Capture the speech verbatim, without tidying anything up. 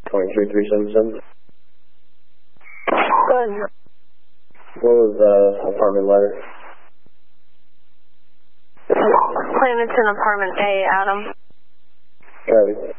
twenty-three three seven seven. Good. What was the uh, apartment letter? Claimant's in apartment A, Adam. Charlie.